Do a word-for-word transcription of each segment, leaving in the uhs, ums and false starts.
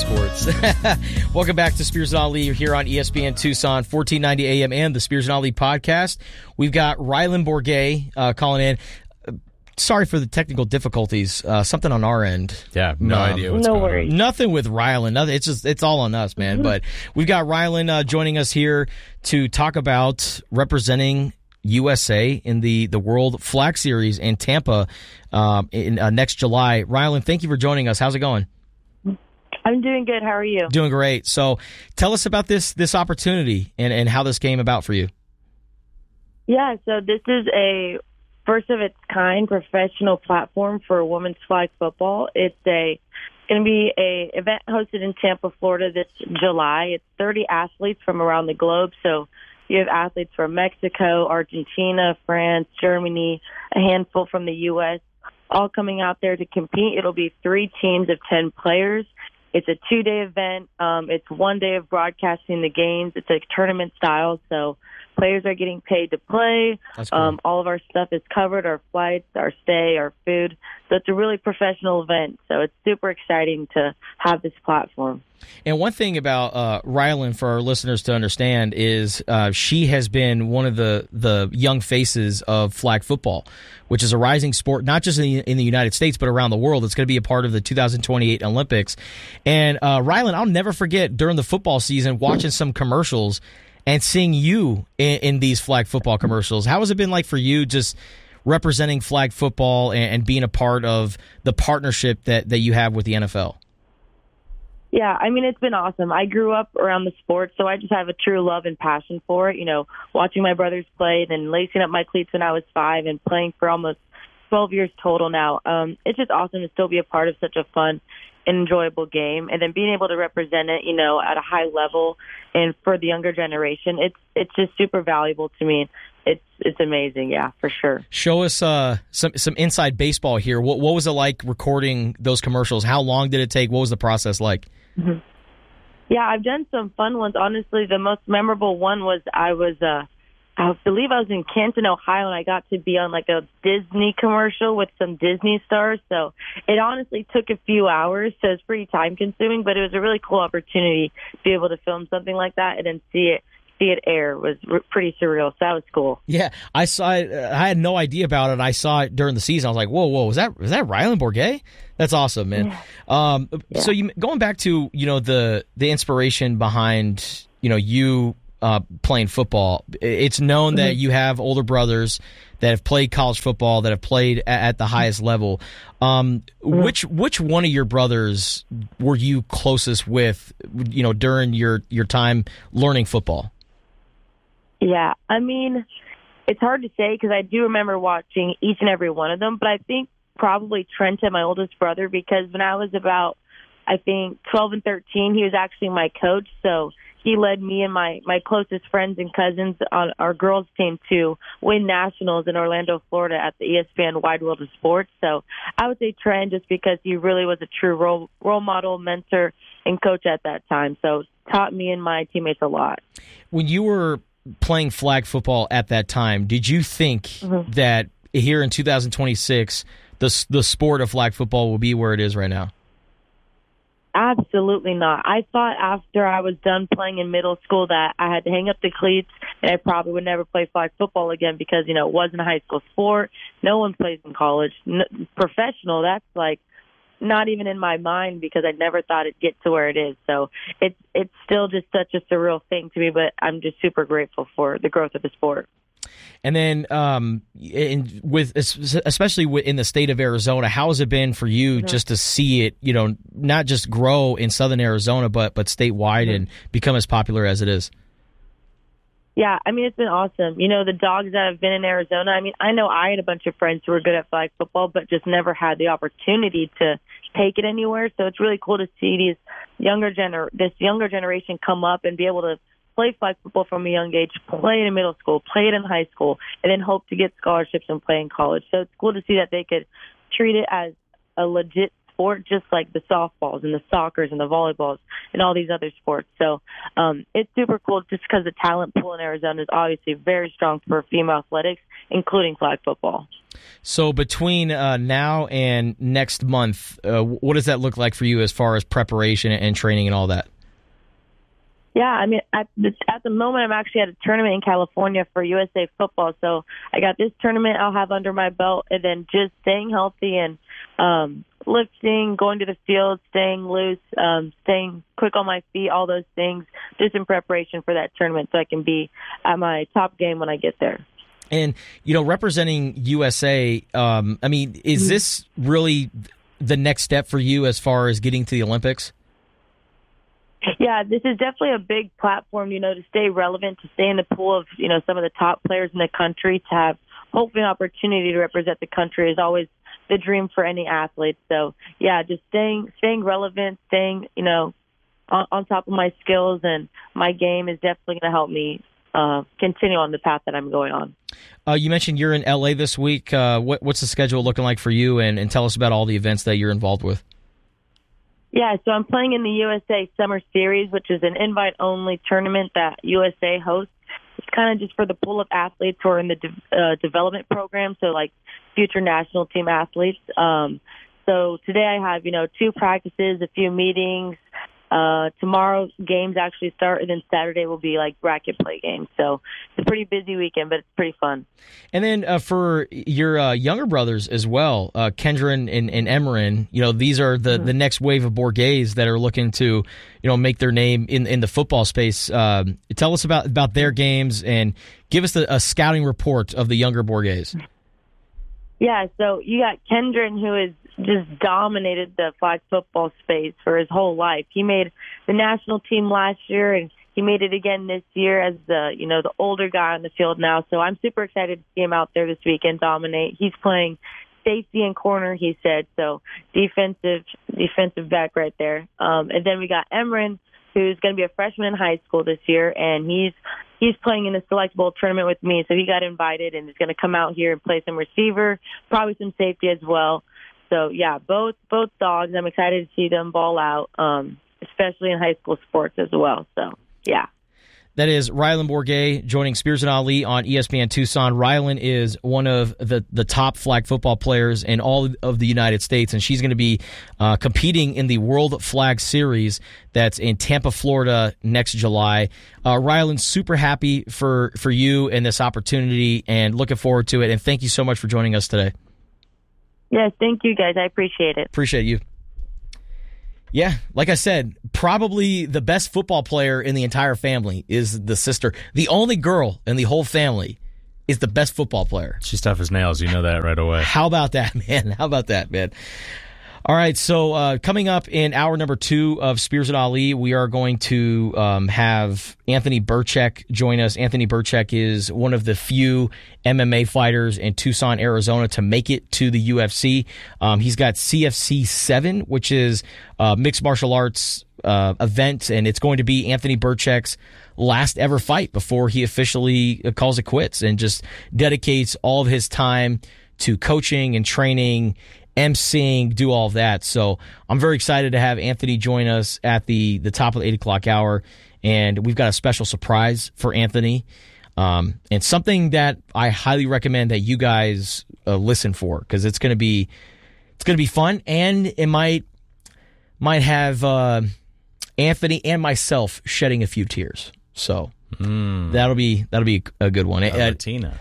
sports. Welcome back to Spears and Ali here on E S P N Tucson, fourteen ninety A M and the Spears and Ali podcast. We've got Rylan Bourget uh, calling in. Sorry for the technical difficulties. Uh, something on our end. Yeah, no um, idea what's no going worries. on. Nothing with Rylan. Nothing. It's just it's all on us, man. Mm-hmm. But we've got Rylan uh, joining us here to talk about representing U S A in the, the World Flag Series in Tampa uh, in uh, next July. Rylan, thank you for joining us. How's it going? I'm doing good. How are you? Doing great. So tell us about this this opportunity and, and how this came about for you. Yeah, so this is a first of its kind professional platform for women's flag football. It's a going to be a event hosted in Tampa, Florida this July. It's thirty athletes from around the globe. So you have athletes from Mexico, Argentina, France, Germany, a handful from the U S, all coming out there to compete. It'll be three teams of ten players. It's a two-day event. Um, it's one day of broadcasting the games. It's a tournament style, so players are getting paid to play. That's cool. Um, all of our stuff is covered, our flights, our stay, our food. So it's a really professional event. So it's super exciting to have this platform. And one thing about uh, Rylan, for our listeners to understand, is uh, she has been one of the, the young faces of flag football, which is a rising sport, not just in the, in the United States, but around the world. It's going to be a part of the two thousand twenty-eight Olympics. And uh, Rylan, I'll never forget during the football season watching some commercials and seeing you in, in these flag football commercials. How has it been like for you just representing flag football and, and being a part of the partnership that, that you have with the N F L? Yeah, I mean, it's been awesome. I grew up around the sport, so I just have a true love and passion for it. You know, watching my brothers play and lacing up my cleats when I was five and playing for almost twelve years total now. Um, it's just awesome to still be a part of such a fun and enjoyable game, and then being able to represent it, you know, at a high level and for the younger generation. It's it's just super valuable to me. It's it's amazing, yeah, for sure. Show us uh, some some inside baseball here. What what was it like recording those commercials? How long did it take? What was the process like? Mm-hmm. Yeah, I've done some fun ones. Honestly, the most memorable one was I was, uh, I believe I was in Canton, Ohio, and I got to be on like a Disney commercial with some Disney stars. So it honestly took a few hours, so it's pretty time consuming, but it was a really cool opportunity to be able to film something like that and then see it. See it air was r- pretty surreal, so that was cool. Yeah, I saw it. I had no idea about it. I saw it during the season. I was like, "Whoa, whoa, was that was that Rylan Bourget? That's awesome, man." Yeah. Um, yeah. So you going back to you know the the inspiration behind you know you uh, playing football. It's known mm-hmm. that you have older brothers that have played college football, that have played at, at the highest level. Um, mm-hmm. Which which one of your brothers were you closest with? You know, during your your time learning football. Yeah, I mean, it's hard to say because I do remember watching each and every one of them, but I think probably Trenton, my oldest brother, because when I was about, I think, twelve and thirteen, he was actually my coach, so he led me and my, my closest friends and cousins on our girls' team to win nationals in Orlando, Florida at the E S P N Wide World of Sports. So I would say Trent just because he really was a true role, role model, mentor, and coach at that time, so taught me and my teammates a lot. When you were playing flag football at that time, did you think mm-hmm. that here in two thousand twenty-six, the the sport of flag football will be where it is right now? Absolutely not. I thought after I was done playing in middle school that I had to hang up the cleats and I probably would never play flag football again because, you know, it wasn't a high school sport. No one plays in college. N- professional, that's like not even in my mind because I never thought it'd get to where it is. So it's it's still just such a surreal thing to me, but I'm just super grateful for the growth of the sport. And then, um, in, with especially in the state of Arizona, how has it been for you mm-hmm. just to see it, you know, not just grow in Southern Arizona, but but statewide mm-hmm. and become as popular as it is? Yeah, I mean, it's been awesome. You know, the dogs that have been in Arizona, I mean, I know I had a bunch of friends who were good at flag football, but just never had the opportunity to take it anywhere. So it's really cool to see these younger gener- this younger generation come up and be able to play flag football from a young age, play it in middle school, play it in high school, and then hope to get scholarships and play in college. So it's cool to see that they could treat it as a legit sport, just like the softballs and the soccers and the volleyballs and all these other sports. So um, it's super cool just because the talent pool in Arizona is obviously very strong for female athletics, including flag football. So between uh, now and next month, uh, what does that look like for you as far as preparation and training and all that? Yeah, I mean, at the, at the moment, I'm actually at a tournament in California for U S A football. So I got this tournament I'll have under my belt, and then just staying healthy and um, lifting, going to the field, staying loose, um, staying quick on my feet, all those things, just in preparation for that tournament so I can be at my top game when I get there. And, you know, representing U S A, um, I mean, is this really the next step for you as far as getting to the Olympics? Yeah, this is definitely a big platform, you know, to stay relevant, to stay in the pool of, you know, some of the top players in the country, to have hopefully an opportunity to represent the country is always the dream for any athlete. So, yeah, just staying staying relevant, staying, you know, on, on top of my skills and my game is definitely going to help me uh, continue on the path that I'm going on. Uh, you mentioned you're in L A this week. Uh, what, what's the schedule looking like for you? And, and tell us about all the events that you're involved with. Yeah, so I'm playing in the U S A Summer Series, which is an invite-only tournament that U S A hosts. It's kind of just for the pool of athletes who are in the de- uh, development program, so like future national team athletes. Um, so today I have, you know, two practices, a few meetings. Uh, tomorrow games actually start, and then Saturday will be like bracket play games. So it's a pretty busy weekend, but it's pretty fun. And then uh, for your uh, younger brothers as well, uh, Kendron and, and Emran, you know, these are the, mm-hmm. the next wave of Bourguets that are looking to, you know, make their name in, in the football space. Um, tell us about, about their games and give us the, a scouting report of the younger Bourguets. Yeah, so you got Kendron, who is just dominated the flag football space for his whole life. He made the national team last year, and he made it again this year as the, you know, the older guy on the field now. So I'm super excited to see him out there this weekend dominate. He's playing safety and corner, he said, so defensive defensive back right there. Um, and then we got Emran, who's going to be a freshman in high school this year, and he's he's playing in the Select Bowl tournament with me. So he got invited and is going to come out here and play some receiver, probably some safety as well. So, yeah, both both dogs. I'm excited to see them ball out, um, especially in high school sports as well. So, yeah. That is Rylan Bourguet joining Spears and Ali on E S P N Tucson. Rylan is one of the, the top flag football players in all of the United States, and she's going to be uh, competing in the World Flag Series that's in Tampa, Florida next July. Uh, Rylan, super happy for, for you and this opportunity and looking forward to it, and thank you so much for joining us today. Yes, thank you, guys. I appreciate it. Appreciate you. Yeah, like I said, probably the best football player in the entire family is the sister. The only girl in the whole family is the best football player. She's tough as nails. You know that right away. How about that, man? How about that, man? All right, so uh, coming up in hour number two of Spears and Ali, we are going to um, have Anthony Birchak join us. Anthony Birchak is one of the few M M A fighters in Tucson, Arizona to make it to the U F C. Um, he's got C F C seven, which is a mixed martial arts uh, event, and it's going to be Anthony Birchak's last ever fight before he officially calls it quits and just dedicates all of his time to coaching and training, emceeing, do all of that. So I'm very excited to have Anthony join us at the, the top of the eight o'clock hour, and we've got a special surprise for Anthony, um, and something that I highly recommend that you guys uh, listen for, because it's going to be it's going to be fun, and it might might have uh, Anthony and myself shedding a few tears. So mm. that'll be that'll be a good one. Uh, Latina.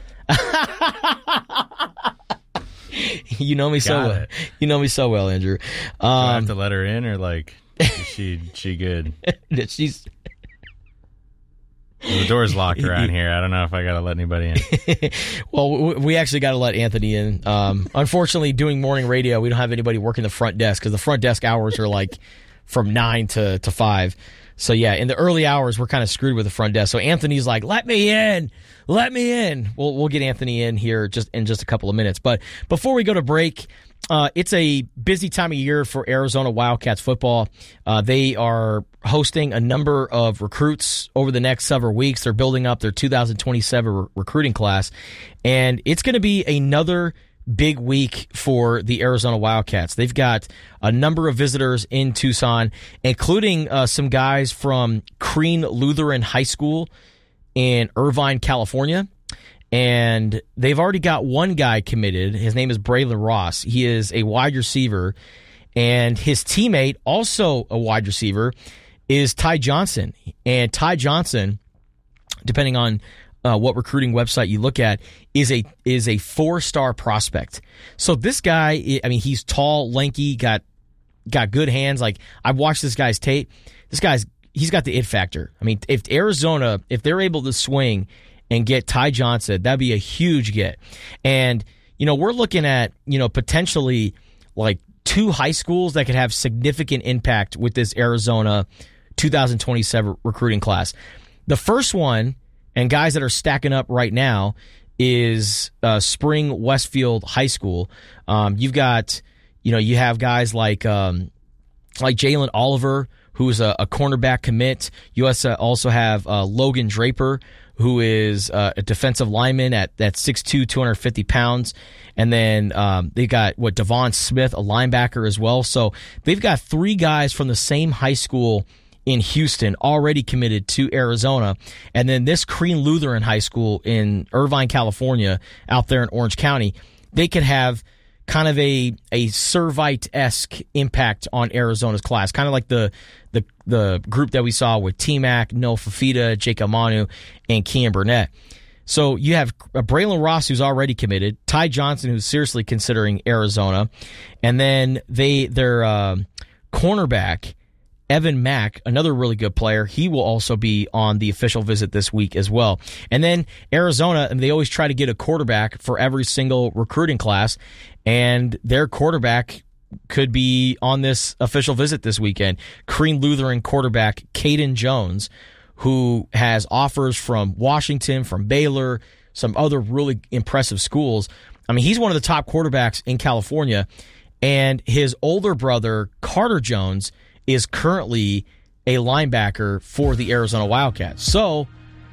You know me Got so well. it. You know me so well, Andrew. Um, Do I have to let her in, or like is she she good? She's Well, the door's locked around here. I don't know if I got to let anybody in. Well, we actually got to let Anthony in. Um, unfortunately, doing morning radio, we don't have anybody working the front desk because the front desk hours are like from nine to to five. So yeah, in the early hours, we're kind of screwed with the front desk. So Anthony's like, "Let me in, let me in." We'll we'll get Anthony in here just in just a couple of minutes. But before we go to break, uh, it's a busy time of year for Arizona Wildcats football. Uh, they are hosting a number of recruits over the next several weeks. They're building up their two thousand twenty-seven re- recruiting class, and it's going to be another big week for the Arizona Wildcats. They've got a number of visitors in Tucson, including uh, some guys from Crean Lutheran High School in Irvine, California. And they've already got one guy committed. His name is Braylon Ross. He is a wide receiver. And his teammate, also a wide receiver, is Ty Johnson. And Ty Johnson, depending on uh, what recruiting website you look at, is a is a four-star prospect. So this guy, I mean, he's tall, lanky, got got good hands. Like, I've watched this guy's tape. This guy's he's got the it factor. I mean, if Arizona, if they're able to swing and get Ty Johnson, that'd be a huge get. And, you know, we're looking at, you know, potentially like two high schools that could have significant impact with this Arizona two thousand twenty-seven recruiting class. The first one, and guys that are stacking up right now, is uh, Spring Westfield High School. Um, you've got, you know, you have guys like um, like Jalen Oliver, who's a, a cornerback commit. You also have uh, Logan Draper, who is uh, a defensive lineman at, at six two, two hundred fifty pounds. And then um, they got, what, Devon Smith, a linebacker as well. So they've got three guys from the same high school in Houston already committed to Arizona. And then this Crean Lutheran High School in Irvine, California, out there in Orange County, they could have kind of a a Servite-esque impact on Arizona's class, kind of like the the the group that we saw with T-Mac, Noah Fafita, Jake Amanu, and Kean Burnett. So you have Braylon Ross, who's already committed, Ty Johnson, who's seriously considering Arizona, and then they their uh, cornerback, Evan Mack, another really good player, he will also be on the official visit this week as well. And then Arizona, and they always try to get a quarterback for every single recruiting class, and their quarterback could be on this official visit this weekend. Crean Lutheran quarterback Caden Jones, who has offers from Washington, from Baylor, some other really impressive schools. I mean, he's one of the top quarterbacks in California, and his older brother, Carter Jones, is currently a linebacker for the Arizona Wildcats. So,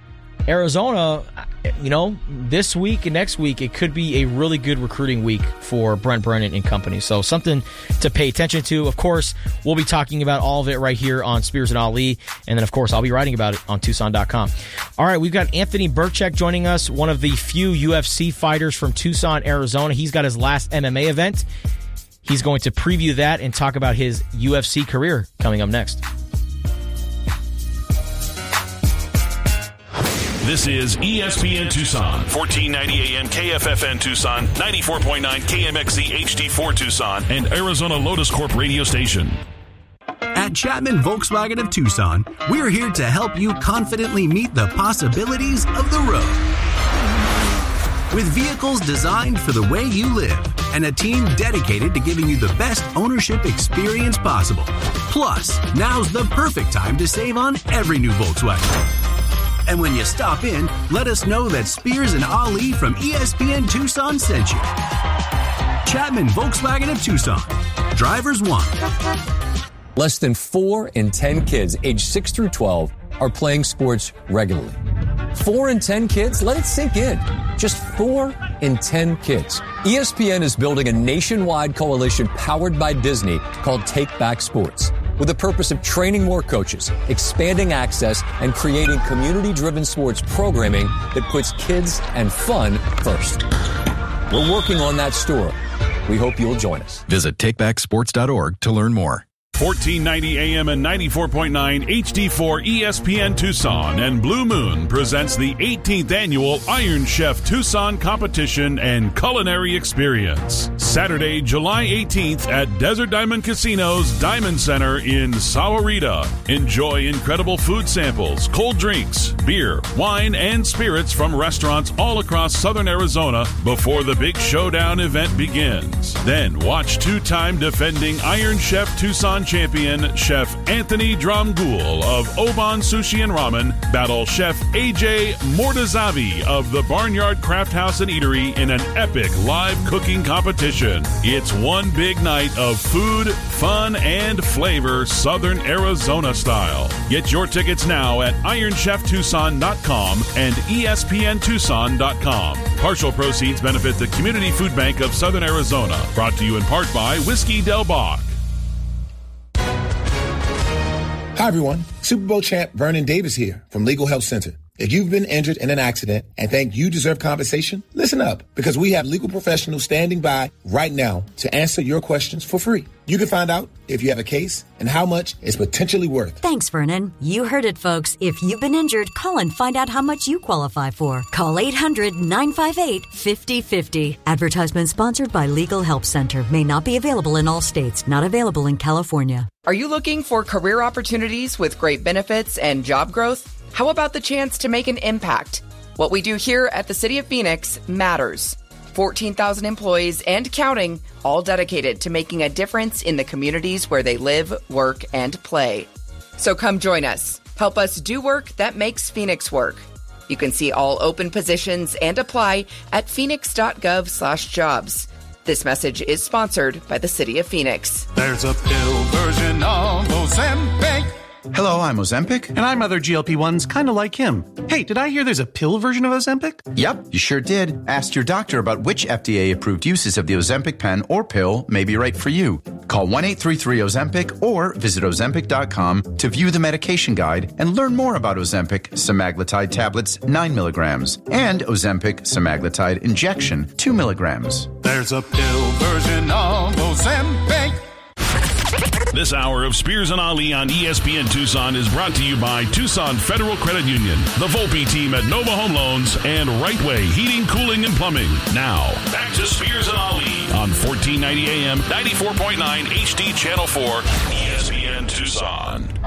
Arizona, you know, this week and next week, it could be a really good recruiting week for Brent Brennan and company. So, something to pay attention to. Of course, we'll be talking about all of it right here on Spears and Ali. And then, of course, I'll be writing about it on Tucson dot com. All right, we've got Anthony Burchek joining us, one of the few U F C fighters from Tucson, Arizona. He's got his last M M A event. He's going to preview that and talk about his U F C career coming up next. This is E S P N Tucson, fourteen ninety A M K F F N Tucson, ninety-four point nine K M X Z H D four Tucson, and Arizona Lotus Corp radio station. At Chapman Volkswagen of Tucson, we're here to help you confidently meet the possibilities of the road. With vehicles designed for the way you live and a team dedicated to giving you the best ownership experience possible. Plus, now's the perfect time to save on every new Volkswagen. And when you stop in, let us know that Spears and Ali from E S P N Tucson sent you. Chapman Volkswagen of Tucson. Drivers want. Less than four in ten kids aged six through twelve are playing sports regularly. Four in ten kids? Let it sink in. Just four in ten kids. E S P N is building a nationwide coalition powered by Disney called Take Back Sports, with the purpose of training more coaches, expanding access, and creating community-driven sports programming that puts kids and fun first. We're working on that story. We hope you'll join us. Visit take back sports dot org to learn more. fourteen ninety A M and ninety-four point nine H D four E S P N Tucson and Blue Moon presents the eighteenth annual Iron Chef Tucson competition and culinary experience. Saturday, July eighteenth at Desert Diamond Casino's Diamond Center in Sahuarita. Enjoy incredible food samples, cold drinks, beer, wine, and spirits from restaurants all across southern Arizona before the big showdown event begins. Then watch two-time defending Iron Chef Tucson champion Chef Anthony Dromgoole of Oban Sushi and Ramen battle Chef A J Mortazavi of the Barnyard Craft House and Eatery in an epic live cooking competition. It's one big night of food, fun, and flavor, Southern Arizona style. Get your tickets now at iron chef tucson dot com and E S P N Tucson dot com. Partial proceeds benefit the Community Food Bank of Southern Arizona. Brought to you in part by Whiskey Del Bach. Hi, everyone. Super Bowl champ Vernon Davis here from Legal Help Center. If you've been injured in an accident and think you deserve compensation, listen up, because we have legal professionals standing by right now to answer your questions for free. You can find out if you have a case and how much it's potentially worth. Thanks, Vernon. You heard it, folks. If you've been injured, call and find out how much you qualify for. Call eight hundred, nine five eight, five oh five oh. Advertisement sponsored by Legal Help Center. May not be available in all states. Not available in California. Are you looking for career opportunities with great benefits and job growth? How about the chance to make an impact? What we do here at the City of Phoenix matters. fourteen thousand employees and counting, all dedicated to making a difference in the communities where they live, work, and play. So come join us. Help us do work that makes Phoenix work. You can see all open positions and apply at phoenix.gov slash jobs. This message is sponsored by the City of Phoenix. There's a pill version of Ozempic. Hello, I'm Ozempic. And I'm other G L P ones kind of like him. Hey, did I hear there's a pill version of Ozempic? Yep, you sure did. Ask your doctor about which F D A-approved uses of the Ozempic pen or pill may be right for you. Call one eight three three Ozempic or visit ozempic dot com to view the medication guide and learn more about Ozempic semaglutide tablets nine milligrams and Ozempic semaglutide injection two milligrams. There's a pill version of Ozempic. This hour of Spears and Ali on E S P N Tucson is brought to you by Tucson Federal Credit Union, the Volpe team at Nova Home Loans, and Right Way Heating, Cooling, and Plumbing. Now, back to Spears and Ali on fourteen ninety A M, ninety-four point nine H D Channel four, E S P N Tucson.